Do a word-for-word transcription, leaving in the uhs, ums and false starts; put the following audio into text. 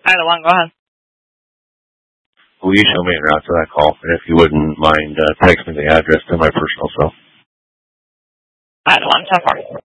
Either one, go ahead. Will you show me en route to that call? And if you wouldn't mind, uh, text me the address to my personal cell. Either one, ten four.